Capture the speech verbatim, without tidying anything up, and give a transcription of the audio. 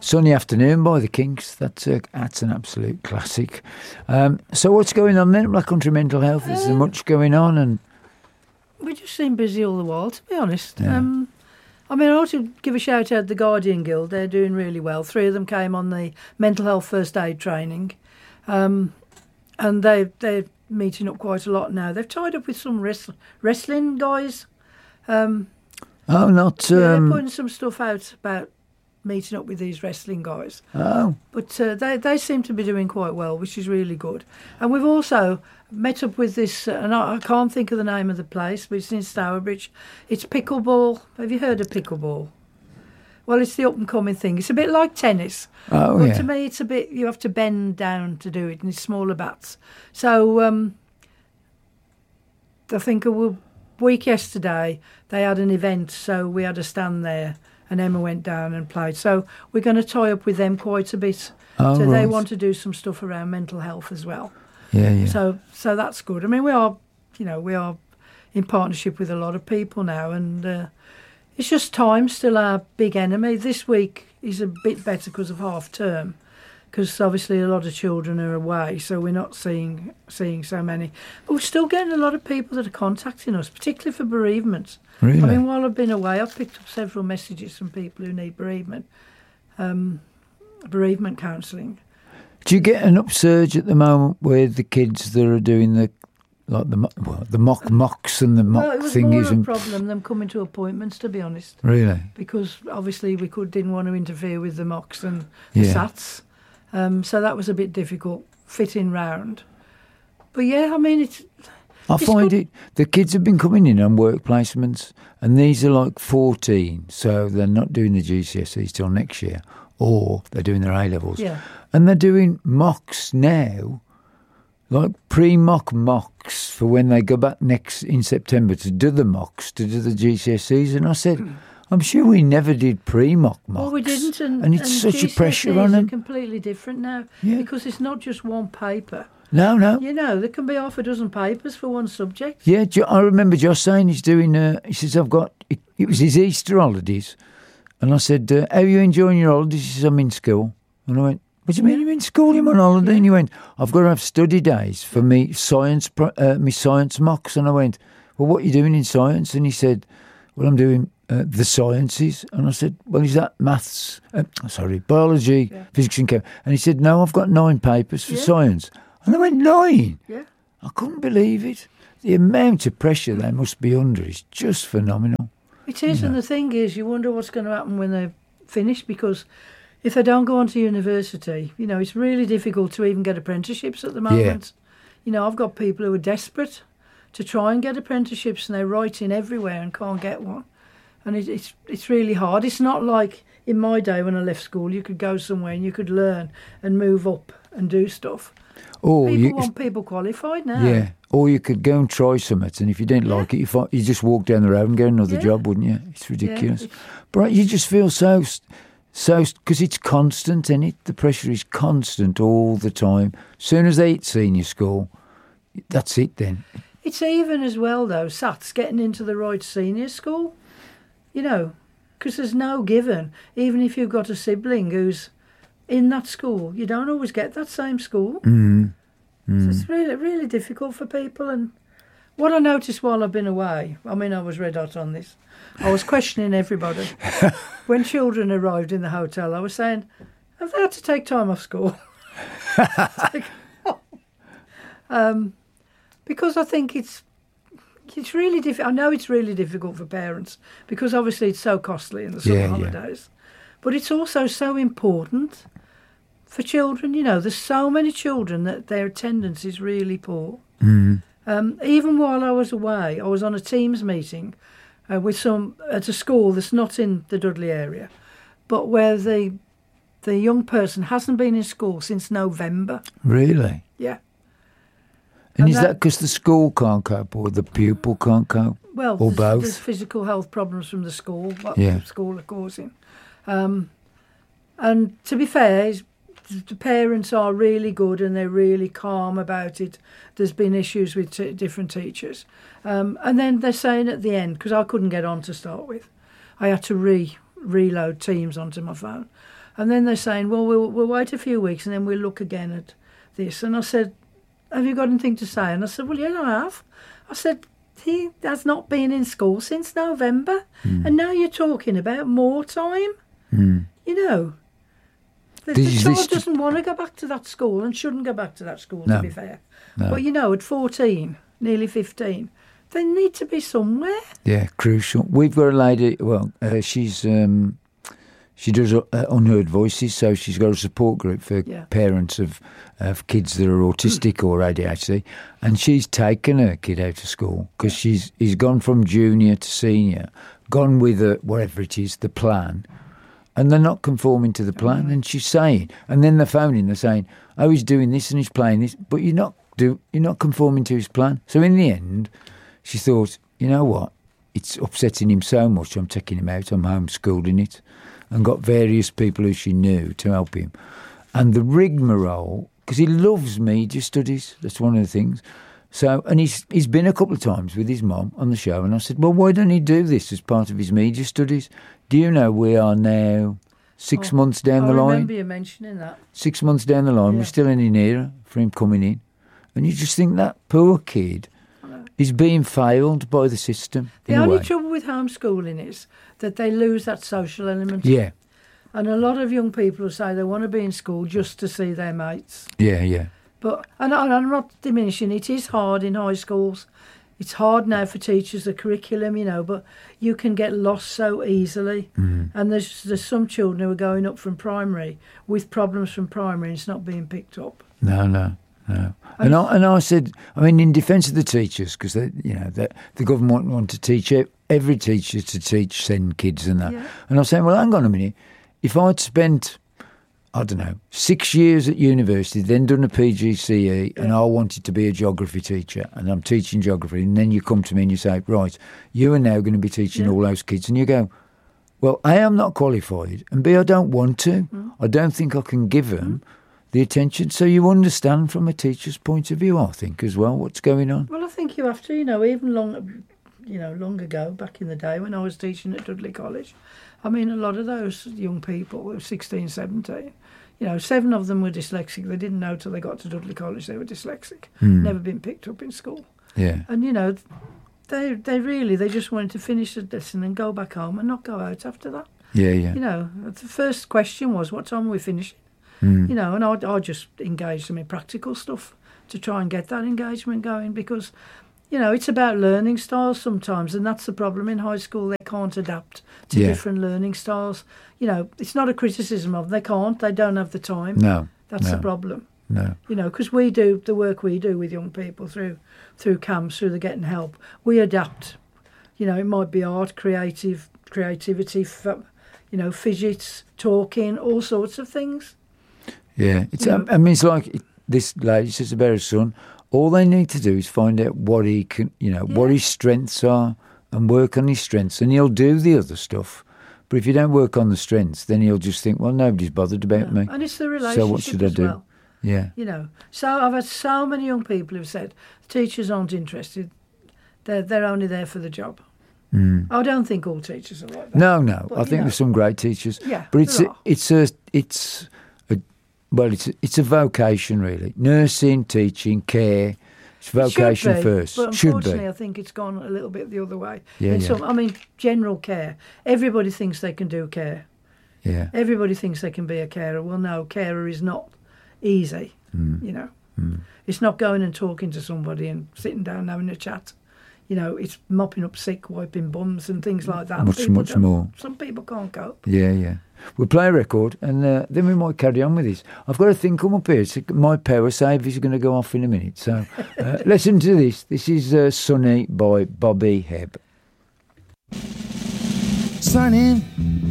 Sunny Afternoon by the Kinks. That's a, that's an absolute classic. Um, so what's going on then at Black Country Mental Health? Is there Um, much going on? And We just seem busy all the while, to be honest. Yeah. Um, I mean, I ought to give a shout out to the Guardian Guild. They're doing really well. Three of them came on the mental health first aid training. Um, and they, they're meeting up quite a lot now. They've tied up with some wrest- wrestling guys. Um, oh, not yeah, they're um, putting some stuff out about meeting up with these wrestling guys. oh, But uh, they, they seem to be doing quite well, which is really good. And we've also met up with this, uh, and I, I can't think of the name of the place, but it's in Stourbridge. It's pickleball. Have you heard of pickleball? Well, it's the up-and-coming thing. It's a bit like tennis. oh but yeah. to me, it's a bit, you have to bend down to do it, and it's smaller bats. So um, I think a w- week yesterday, they had an event, so we had a stand there, and Emma went down and played. So we're going to tie up with them quite a bit. Oh, so they right. want to do some stuff around mental health as well. Yeah, yeah. So so that's good. I mean, we are, you know, we are in partnership with a lot of people now, and uh, it's just time, still our big enemy. This week is a bit better because of half term, because obviously a lot of children are away, so we're not seeing seeing so many. But we're still getting a lot of people that are contacting us, particularly for bereavement. Really? I mean, while I've been away, I've picked up several messages from people who need bereavement, um, bereavement counselling. Do you get an upsurge at the moment where the kids that are doing the like the mo- well, the mock mocks and the mock Well, it was more thingies of a and problem than coming to appointments, to be honest. really? Because obviously we could didn't want to interfere with the mocks and the Yeah. sats, um, so that was a bit difficult fitting round. But yeah, I mean it's. I It's find good. it, the kids have been coming in on work placements, and these are like fourteen, so they're not doing the G C S Es till next year, or they're doing their A-levels. Yeah. And they're doing mocks now, like pre-mock mocks for when they go back next in September to do the mocks, to do the G C S Es. And I said, I'm sure we never did pre-mock mocks. Well, we didn't, and, And it's such a pressure on G C S Es are them. completely different now Yeah. because it's not just one paper. No, no. You know, there can be half a dozen papers for one subject. Yeah, Jo- I remember Josh saying he's doing, uh, he says, I've got, it, it was his Easter holidays. And I said, uh, how are you enjoying your holidays? He says, I'm in school. And I went, what do you mean you're in school? You're on holiday? And he went, I've got to have study days for me science, pro- uh, me science mocks. And I went, well, what are you doing in science? And he said, well, I'm doing uh, the sciences. And I said, well, is that maths, uh, sorry, biology, Yeah. physics and chem? And he said, no, I've got nine papers for Yeah. science. And I went, nine? Yeah. I couldn't believe it. The amount of pressure they must be under is just phenomenal. It is, You and know. the thing is, you wonder what's going to happen when they're finished, because if they don't go on to university, you know, it's really difficult to even get apprenticeships at the moment. You know, I've got people who are desperate to try and get apprenticeships, and they're writing everywhere and can't get one. And it, it's it's really hard. It's not like in my day when I left school, you could go somewhere and you could learn and move up and do stuff. Or People you, want people qualified now. yeah, or you could go and try something, and if you didn't Yeah. like it, you, fi- you just walk down the road and get another Yeah. job, wouldn't you? It's ridiculous. it's- But you just feel so, so because it's constant, and it the pressure is constant all the time. Soon as they hit senior school, that's it. Then It's even as well, though, SATs getting into the right senior school, you know, because there's no given. Even if you've got a sibling who's in that school, you don't always get that same school. mm, So it's really, really difficult for people. And what I noticed while I've been away, I mean, I was red hot on this. I was questioning everybody. When children arrived in the hotel, I was saying, have they had to take time off school? Like, um, because I think it's it's really difficult. I know it's really difficult for parents because obviously it's so costly in the summer Yeah, yeah. holidays. But it's also so important for children. You know, there's so many children that their attendance is really poor. mm, Um, even while I was away, I was on a Teams meeting uh, with some at a school that's not in the Dudley area, but where the the young person hasn't been in school since November. really. Yeah. And, And is that- that because the school can't cope, or the pupil can't cope? Well, Or there's, both. there's physical health problems from the school, what Yeah. the school are causing. Um, and to be fair, is- the parents are really good and they're really calm about it. There's been issues with t- different teachers. Um, and then they're saying at the end, because I couldn't get on to start with, I had to re reload Teams onto my phone. And then they're saying, well, we'll we'll wait a few weeks and then we'll look again at this. And I said, have you got anything to say? And I said, well, yeah, I have. I said, he has not been in school since November. Mm. And now you're talking about more time. Mm. You know, the, the child doesn't want to go back to that school and shouldn't go back to that school, no. to be fair. No. But, you know, at fourteen, nearly fifteen, they need to be somewhere. Yeah, crucial. We've got a lady, well, uh, she's... Um, She does uh, unheard voices, so she's got a support group for yeah. parents of, of kids that are autistic or A D H D, and she's taken her kid out of school because she's he's gone from junior to senior, gone with a, whatever it is, the plan, and they're not conforming to the plan. Mm. And she's saying, and then they're phoning, they're saying, oh, he's doing this and he's playing this, but you're not do you're not conforming to his plan. So in the end, she thought, you know what, it's upsetting him so much. I'm taking him out. I'm homeschooling it. And got various people who she knew to help him. And the rigmarole, because he loves media studies, that's one of the things. So, and he's he's been a couple of times with his mum on the show, and I said, well, why don't he do this as part of his media studies? Do you know we are now six oh, months down I the line? I remember you mentioning that. Six months down the line, yeah. we're still in an era for him coming in. And you just think that poor kid is being failed by the system. The only trouble with homeschooling is that they lose that social element. Yeah. And a lot of young people will say they want to be in school just to see their mates. Yeah, yeah. But, and I'm not diminishing, it is hard in high schools. It's hard now for teachers, the curriculum, you know, but you can get lost so easily. Mm. And there's there's some children who are going up from primary with problems from primary and it's not being picked up. No, no. No. And I, and I said, I mean, in defence of the teachers, because you know the, the government want to teach every teacher to teach send kids and that. Yeah. And I was saying, well, hang on a minute. If I'd spent, I don't know, six years at university, then done a P G C E, yeah. and I wanted to be a geography teacher, and I'm teaching geography, and then you come to me and you say, right, you are now going to be teaching yeah. all those kids, and you go, well, A, I'm not qualified, and B, I don't want to. Mm. I don't think I can give them. Mm. The attention, so you understand from a teacher's point of view, I think, as well, what's going on. Well, I think you have to, you know, even long, you know, long ago, back in the day when I was teaching at Dudley College, I mean, a lot of those young people were sixteen, seventeen, you know, seven of them were dyslexic. They didn't know till they got to Dudley College they were dyslexic. Mm. Never been picked up in school. Yeah. And, you know, they they really, they just wanted to finish the lesson and go back home and not go out after that. Yeah, yeah. You know, the first question was, what time are we finishing? Mm. You know, and I I just engage them in practical stuff to try and get that engagement going because, you know, it's about learning styles sometimes, and that's the problem in high school. They can't adapt to yeah. different learning styles. You know, it's not a criticism of them. They can't. They don't have the time. No. That's no. the problem. No. You know, because we do the work we do with young people through through camps, through the Getting Help. We adapt. You know, it might be art, creative, creativity, you know, fidgets, talking, all sorts of things. Yeah, it's. You know, I mean, it's like this lady says about her son. All they need to do is find out what he can, you know, yeah. what his strengths are, and work on his strengths, and he'll do the other stuff. But if you don't work on the strengths, then he'll just think, well, nobody's bothered about no. me. And it's the relationship. So what should I as do? Well. Yeah. You know, so I've had so many young people who've said teachers aren't interested; they're they're only there for the job. Mm. I don't think all teachers are like that. No, no. But, I think know, there's some great teachers. Yeah, but it's a, it's a it's a well, it's a, it's a vocation really. Nursing, teaching, care. It's vocation it should be, first. But should unfortunately, be. I think it's gone a little bit the other way. Yeah, In yeah. some, I mean, general care. Everybody thinks they can do care. Yeah. Everybody thinks they can be a carer. Well, no, carer is not easy. Mm. You know, mm. it's not going and talking to somebody and sitting down and having a chat. You know, it's mopping up sick, wiping bums and things like that. Much, much more. Some people can't cope. Yeah, yeah. We'll play a record and uh, then we might carry on with this. I've got a thing come up here. It's my power save is going to go off in a minute. So uh, listen to this. This is uh, Sunny by Bobby Hebb. Sunny,